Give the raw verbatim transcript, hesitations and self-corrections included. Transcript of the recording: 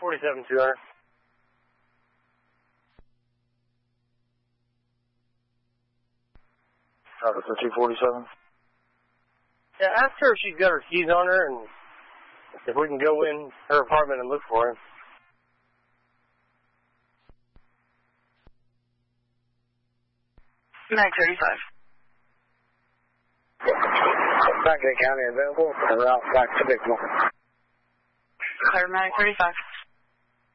forty-seven two hundred. Officer two forty-seven. Yeah, ask her if she's got her keys on her and if we can go in her apartment and look for him. nine thirty-five. Back to the county available. Route back to Bickmore. Clear nine thirty-five.